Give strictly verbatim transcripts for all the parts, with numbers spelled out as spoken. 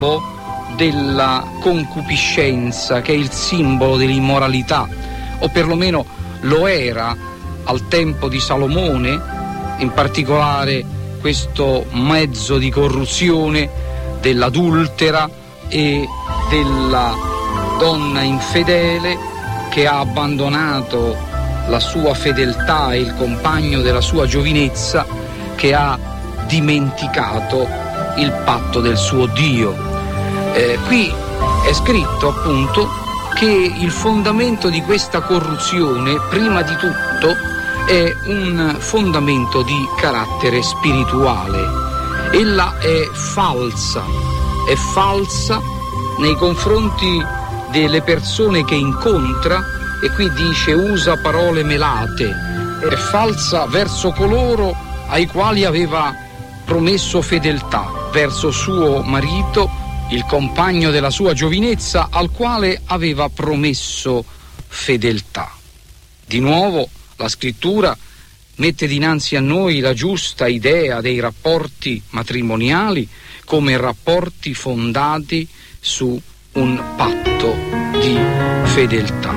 della concupiscenza, che è il simbolo dell'immoralità, o perlomeno lo era al tempo di Salomone, in particolare questo mezzo di corruzione dell'adultera e della donna infedele che ha abbandonato la sua fedeltà e il compagno della sua giovinezza, che ha dimenticato il patto del suo Dio. Eh, qui è scritto appunto che il fondamento di questa corruzione, prima di tutto, è un fondamento di carattere spirituale. Ella è falsa, è falsa nei confronti delle persone che incontra, e qui dice usa parole melate, è falsa verso coloro ai quali aveva promesso fedeltà, verso suo marito, il compagno della sua giovinezza, al quale aveva promesso fedeltà. Di nuovo la scrittura mette dinanzi a noi la giusta idea dei rapporti matrimoniali come rapporti fondati su un patto di fedeltà.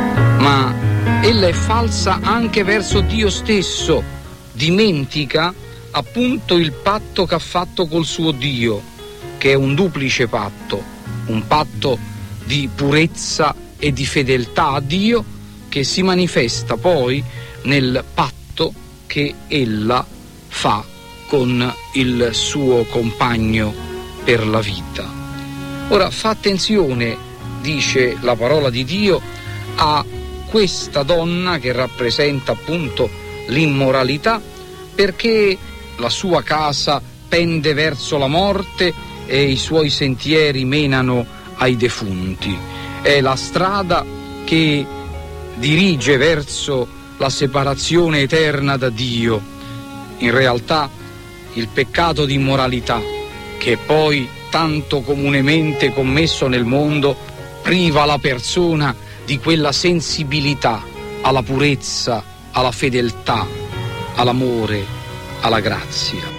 Ma ella è falsa anche verso Dio stesso, dimentica appunto il patto che ha fatto col suo Dio, che è un duplice patto, un patto di purezza e di fedeltà a Dio, che si manifesta poi nel patto che ella fa con il suo compagno per la vita. Ora fa attenzione, dice la parola di Dio, a questa donna che rappresenta appunto l'immoralità, perché la sua casa pende verso la morte e i suoi sentieri menano ai defunti. È la strada che dirige verso la separazione eterna da Dio. In realtà il peccato di immoralità, che è poi tanto comunemente commesso nel mondo, priva la persona di quella sensibilità alla purezza, alla fedeltà, all'amore, alla grazia.